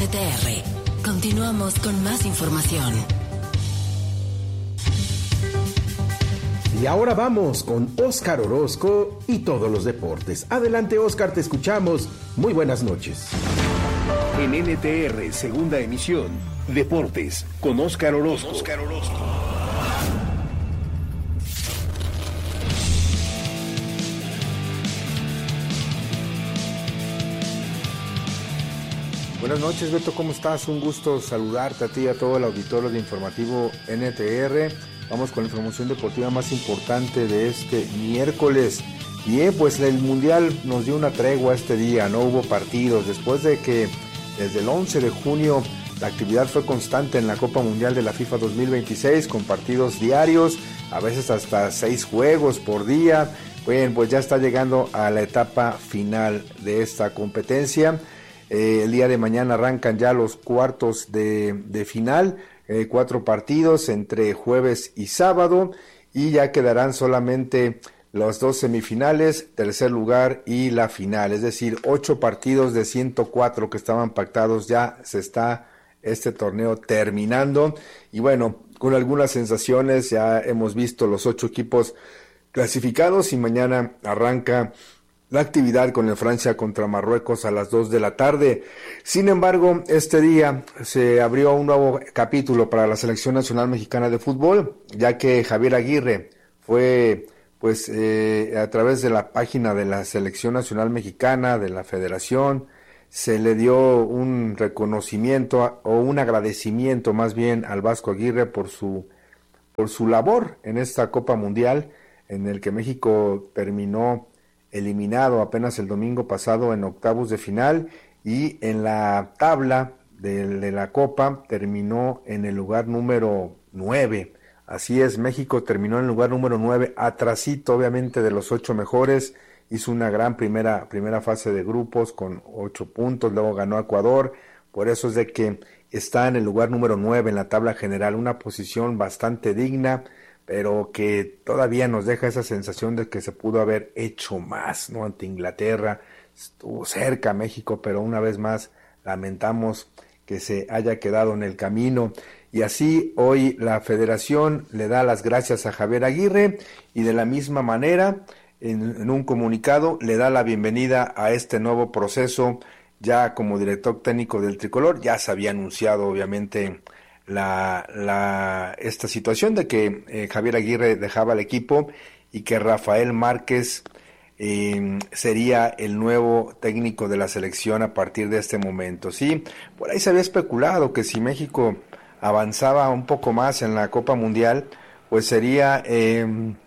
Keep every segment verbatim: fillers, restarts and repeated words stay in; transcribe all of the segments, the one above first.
T R. Continuamos con más información. Y ahora vamos con Óscar Orozco y todos los deportes. Adelante, Óscar, te escuchamos. Muy buenas noches. En N T R, segunda emisión, Deportes, con Óscar Orozco. Óscar Orozco. Buenas noches, Beto, ¿cómo estás? Un gusto saludarte a ti y a todo el auditorio de Informativo N T R. Vamos con la información deportiva más importante de este miércoles. Bien, pues el Mundial nos dio una tregua este día, no hubo partidos. Después de que desde el once de junio la actividad fue constante en la Copa Mundial de la FIFA dos mil veintiséis, con partidos diarios, a veces hasta seis juegos por día. Bueno, pues ya está llegando a la etapa final de esta competencia. Eh, el día de mañana arrancan ya los cuartos de, de final. Eh, cuatro partidos entre jueves y sábado, y ya quedarán solamente los dos semifinales, tercer lugar y la final, es decir, ocho partidos de ciento cuatro que estaban pactados. Ya se está este torneo terminando, y bueno, con algunas sensaciones. Ya hemos visto los ocho equipos clasificados, y mañana arranca la actividad con el Francia contra Marruecos a las dos de la tarde. Sin embargo, este día se abrió un nuevo capítulo para la Selección Nacional Mexicana de Fútbol, ya que Javier Aguirre fue, pues, eh, a través de la página de la Selección Nacional Mexicana, de la Federación, se le dio un reconocimiento o un agradecimiento más bien al Vasco Aguirre por su, por su labor en esta Copa Mundial, en el que México terminó eliminado apenas el domingo pasado en octavos de final, y en la tabla de, de la Copa terminó en el lugar número nueve. Así es, México terminó en el lugar número nueve, atrasito obviamente de los ocho mejores. Hizo una gran primera, primera fase de grupos con ocho puntos, luego ganó a Ecuador. Por eso es de que está en el lugar número nueve en la tabla general, una posición bastante digna, pero que todavía nos deja esa sensación de que se pudo haber hecho más, ¿no? Ante Inglaterra, estuvo cerca México, pero una vez más lamentamos que se haya quedado en el camino. Y así hoy la Federación le da las gracias a Javier Aguirre, y de la misma manera, en, en un comunicado, le da la bienvenida a este nuevo proceso ya como director técnico del Tricolor. Ya se había anunciado obviamente La, la, esta situación de que eh, Javier Aguirre dejaba el equipo, y que Rafael Márquez eh, sería el nuevo técnico de la selección a partir de este momento. Sí, por ahí se había especulado que si México avanzaba un poco más en la Copa Mundial, pues sería eh,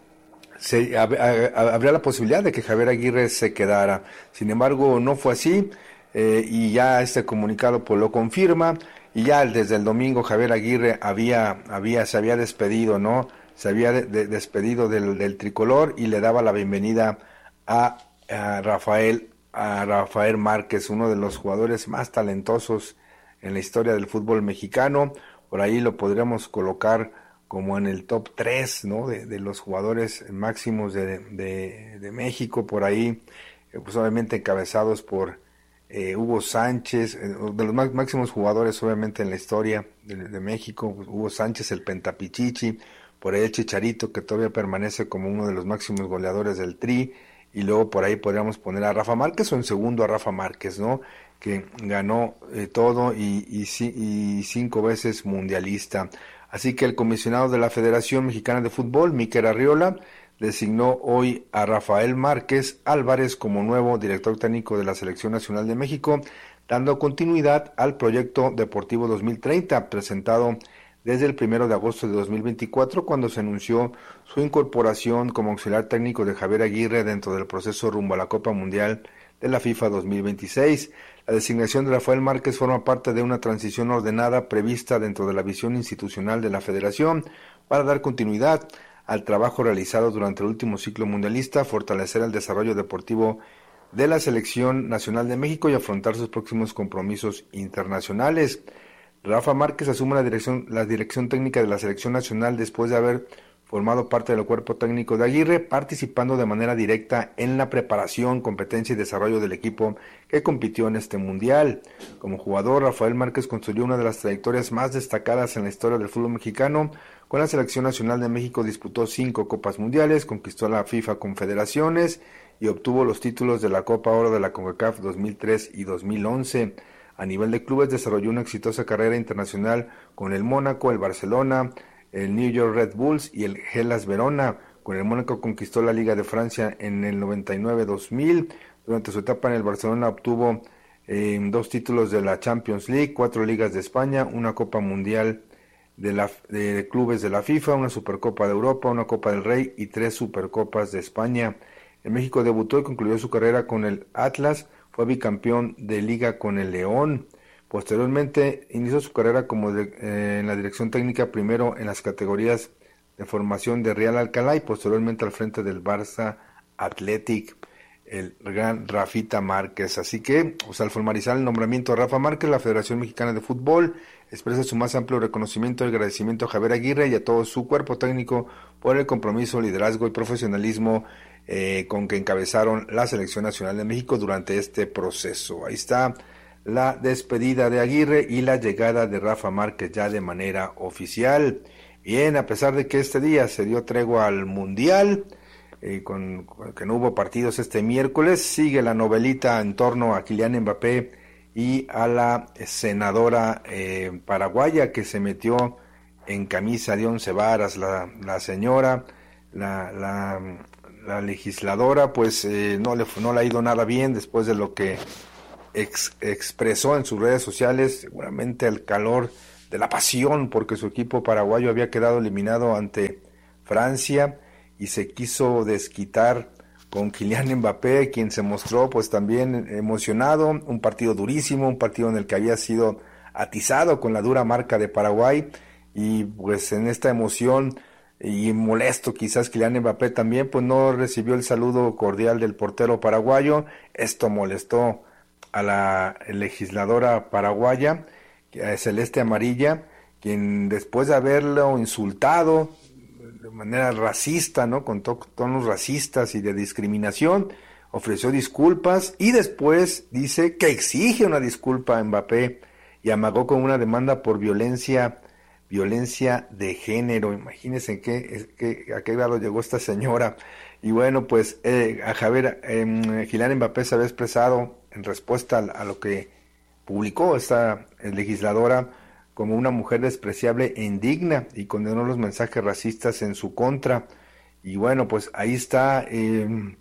se, hab, hab, habría la posibilidad de que Javier Aguirre se quedara. Sin embargo, no fue así, eh, y ya este comunicado pues lo confirma. Y ya desde el domingo Javier Aguirre había, había, se había despedido, ¿no? Se había de, de, despedido del, del Tricolor, y le daba la bienvenida a, a Rafael, a Rafael Márquez, uno de los jugadores más talentosos en la historia del fútbol mexicano. Por ahí lo podríamos colocar como en el top tres, ¿no? De, de los jugadores máximos de, de, de México, por ahí, pues obviamente encabezados por Eh, Hugo Sánchez, eh, de los más, máximos jugadores obviamente en la historia de, de México. Pues, Hugo Sánchez, el Pentapichichi, por ahí el Chicharito, que todavía permanece como uno de los máximos goleadores del Tri, y luego por ahí podríamos poner a Rafa Márquez, o en segundo a Rafa Márquez, ¿no? Que ganó eh, todo y, y, y cinco veces mundialista. Así que el comisionado de la Federación Mexicana de Fútbol, Mikel Arriola, designó hoy a Rafael Márquez Álvarez como nuevo director técnico de la Selección Nacional de México, dando continuidad al proyecto Deportivo dos mil treinta, presentado desde el primero de agosto de dos mil veinticuatro, cuando se anunció su incorporación como auxiliar técnico de Javier Aguirre dentro del proceso rumbo a la Copa Mundial de la FIFA dos mil veintiséis. La designación de Rafael Márquez forma parte de una transición ordenada prevista dentro de la visión institucional de la Federación para dar continuidad al trabajo realizado durante el último ciclo mundialista, fortalecer el desarrollo deportivo de la Selección Nacional de México y afrontar sus próximos compromisos internacionales. Rafa Márquez asume la dirección, la dirección técnica de la Selección Nacional después de haber formado parte del cuerpo técnico de Aguirre, participando de manera directa en la preparación, competencia y desarrollo del equipo que compitió en este mundial. Como jugador, Rafael Márquez construyó una de las trayectorias más destacadas en la historia del fútbol mexicano. Con la Selección Nacional de México disputó cinco Copas Mundiales, conquistó la FIFA Confederaciones y obtuvo los títulos de la Copa Oro de la CONCACAF dos mil tres y dos mil once. A nivel de clubes desarrolló una exitosa carrera internacional con el Mónaco, el Barcelona, el New York Red Bulls y el Hellas Verona. Con el Mónaco conquistó la Liga de Francia en el noventa y nueve dos mil. Durante su etapa en el Barcelona obtuvo eh, dos títulos de la Champions League, cuatro ligas de España, una Copa Mundial de, la, de clubes de la FIFA, una Supercopa de Europa, una Copa del Rey y tres Supercopas de España. En México debutó y concluyó su carrera con el Atlas, fue bicampeón de Liga con el León. Posteriormente inició su carrera como de, eh, en la dirección técnica, primero en las categorías de formación de Real Alcalá y posteriormente al frente del Barça Athletic, el gran Rafita Márquez. Así que, pues, al formalizar el nombramiento de Rafa Márquez, la Federación Mexicana de Fútbol expresa su más amplio reconocimiento y agradecimiento a Javier Aguirre y a todo su cuerpo técnico por el compromiso, liderazgo y profesionalismo eh, con que encabezaron la Selección Nacional de México durante este proceso. Ahí está la despedida de Aguirre y la llegada de Rafa Márquez ya de manera oficial. Bien, a pesar de que este día se dio tregua al Mundial, eh, con, con que no hubo partidos este miércoles, sigue la novelita en torno a Kylian Mbappé y a la senadora eh, paraguaya que se metió en camisa de once varas, la, la señora, la, la, la legisladora, pues eh, no, le, no le ha ido nada bien después de lo que Ex, expresó en sus redes sociales, seguramente el calor de la pasión porque su equipo paraguayo había quedado eliminado ante Francia y se quiso desquitar con Kylian Mbappé, quien se mostró pues también emocionado. Un partido durísimo, un partido en el que había sido atizado con la dura marca de Paraguay, y pues en esta emoción y molesto quizás Kylian Mbappé también, pues no recibió el saludo cordial del portero paraguayo. Esto molestó a la legisladora paraguaya, Celeste Amarilla, quien después de haberlo insultado de manera racista, ¿no?, con to- tonos racistas y de discriminación, ofreció disculpas y después dice que exige una disculpa a Mbappé y amagó con una demanda por violencia violencia de género. Imagínense en qué, qué, a qué grado llegó esta señora. Y bueno, pues eh, a Javier eh, Kylian Mbappé se había expresado en respuesta a, a lo que publicó esta legisladora como una mujer despreciable e indigna, y condenó los mensajes racistas en su contra. Y bueno, pues ahí está eh,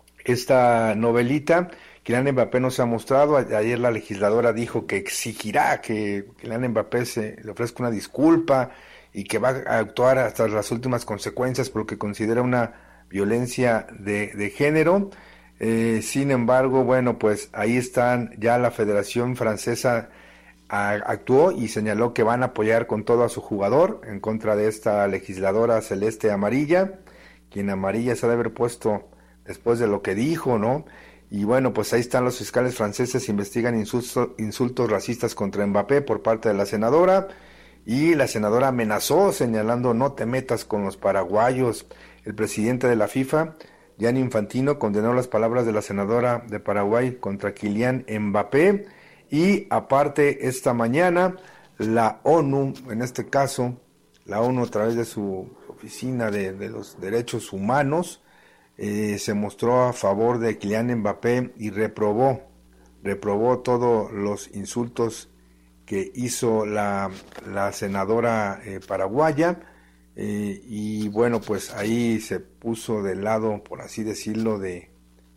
esta novelita. Kylian Mbappé no se ha mostrado. Ayer la legisladora dijo que exigirá que Kylian Mbappé se le ofrezca una disculpa y que va a actuar hasta las últimas consecuencias por lo que considera una violencia de, de género. Eh, sin embargo, bueno, pues ahí están, ya la Federación Francesa a, actuó y señaló que van a apoyar con todo a su jugador en contra de esta legisladora Celeste Amarilla, quien amarilla se ha de haber puesto después de lo que dijo, ¿no? Y bueno, pues ahí están los fiscales franceses, investigan insultos, insultos racistas contra Mbappé por parte de la senadora, y la senadora amenazó señalando: no te metas con los paraguayos. El presidente de la FIFA, Gianni Infantino, condenó las palabras de la senadora de Paraguay contra Kylian Mbappé. Y aparte, esta mañana la ONU, en este caso la ONU a través de su oficina de, de los derechos humanos, eh, se mostró a favor de Kylian Mbappé y reprobó reprobó todos los insultos que hizo la, la senadora eh, paraguaya. Eh, y bueno, pues ahí se puso del lado, por así decirlo, de,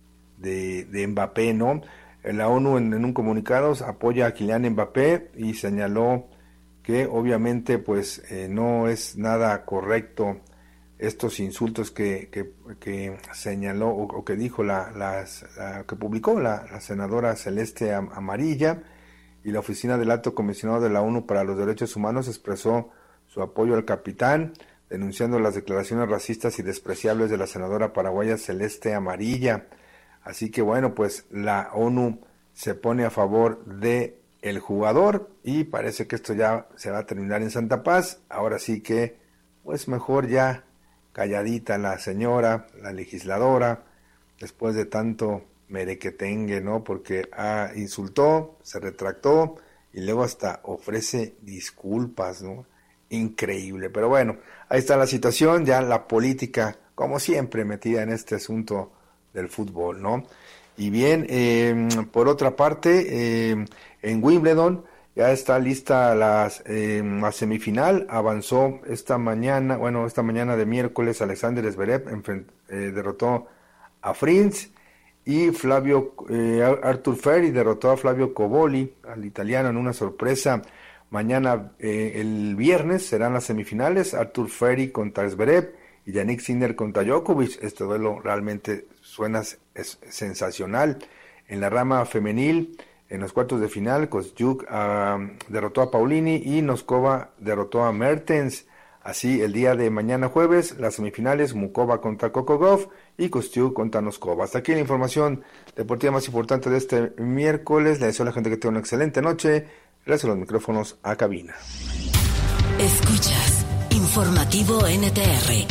de, de Mbappé, ¿no? La ONU en, en un comunicado apoya a Kylian Mbappé y señaló que obviamente pues eh, no es nada correcto estos insultos que, que, que señaló o, o que dijo la, la, la que publicó la, la senadora Celeste Amarilla. Y la oficina del alto comisionado de la ONU para los Derechos Humanos expresó su apoyo al capitán, denunciando las declaraciones racistas y despreciables de la senadora paraguaya Celeste Amarilla. Así que bueno, pues la ONU se pone a favor de el jugador y parece que esto ya se va a terminar en Santa Paz. Ahora sí que, pues mejor ya calladita la señora, la legisladora, después de tanto merequetengue, ¿no? Porque ah, insultó, se retractó y luego hasta ofrece disculpas, ¿no? Increíble, pero bueno, ahí está la situación, ya la política, como siempre, metida en este asunto del fútbol, ¿no? Y bien, eh, por otra parte, eh, en Wimbledon ya está lista las, eh, la semifinal, avanzó esta mañana, bueno, esta mañana de miércoles, Alexander Zverev enfrent, eh, derrotó a Fritz, y Flavio eh, Arthur Ferri derrotó a Flavio Coboli, al italiano, en una sorpresa. Mañana, eh, el viernes, serán las semifinales, Arthur Ferri contra Zverev y Yannick Sinner contra Djokovic. Este duelo realmente suena es sensacional. En la rama femenil, en los cuartos de final, Kostyuk uh, derrotó a Paulini y Noskova derrotó a Mertens. Así, el día de mañana jueves, las semifinales, Mukova contra Kokogov y Kostyuk contra Noskova. Hasta aquí la información deportiva más importante de este miércoles. Le deseo a la gente que tenga una excelente noche. Gracias a los micrófonos a cabina. Escuchas Informativo N T R.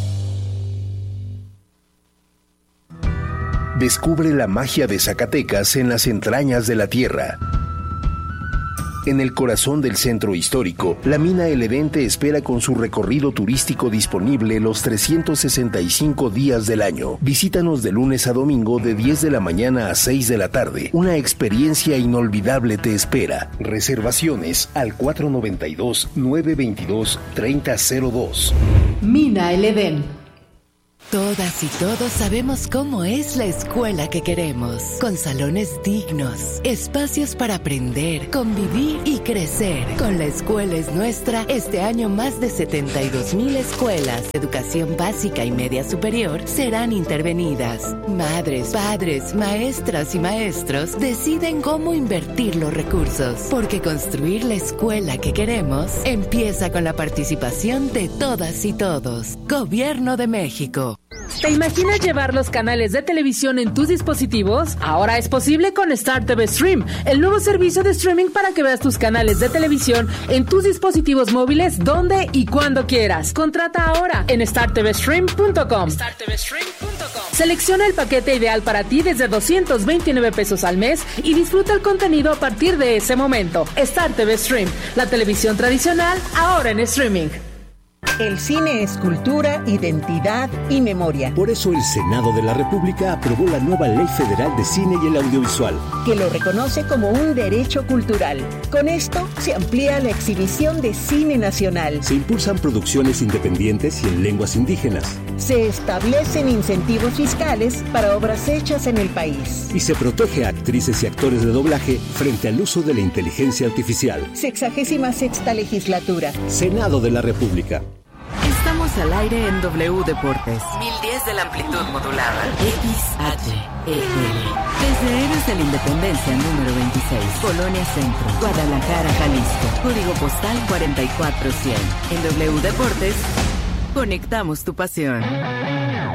Descubre la magia de Zacatecas en las entrañas de la tierra. En el corazón del centro histórico, la mina El Edén te espera con su recorrido turístico disponible los trescientos sesenta y cinco días del año. Visítanos de lunes a domingo de diez de la mañana a seis de la tarde. Una experiencia inolvidable te espera. Reservaciones al cuatro noventa y dos, nueve veintidós, treinta cero dos. Mina El Edén. Todas y todos sabemos cómo es la escuela que queremos, con salones dignos, espacios para aprender, convivir y crecer. Con La Escuela es Nuestra, este año más de setenta y dos mil escuelas de educación básica y media superior serán intervenidas. Madres, padres, maestras y maestros deciden cómo invertir los recursos, porque construir la escuela que queremos empieza con la participación de todas y todos. Gobierno de México. ¿Te imaginas llevar los canales de televisión en tus dispositivos? Ahora es posible con Star T V Stream, el nuevo servicio de streaming para que veas tus canales de televisión en tus dispositivos móviles donde y cuando quieras. Contrata ahora en star t v stream punto com. star t v stream punto com. Selecciona el paquete ideal para ti desde doscientos veintinueve pesos al mes y disfruta el contenido a partir de ese momento. Star T V Stream, la televisión tradicional ahora en streaming. El cine es cultura, identidad y memoria. Por eso el Senado de la República aprobó la nueva Ley Federal de Cine y el Audiovisual, que lo reconoce como un derecho cultural. Con esto se amplía la exhibición de cine nacional. Se impulsan producciones independientes y en lenguas indígenas. Se establecen incentivos fiscales para obras hechas en el país. Y se protege a actrices y actores de doblaje frente al uso de la inteligencia artificial. Sexagésima sexta legislatura. Senado de la República. Estamos al aire en W Deportes. mil diez de la amplitud modulada. X H E L. Desde Héroes de la Independencia número veintiséis, Colonia Centro, Guadalajara, Jalisco. Código postal cuarenta y cuatro cien. En W Deportes, conectamos tu pasión.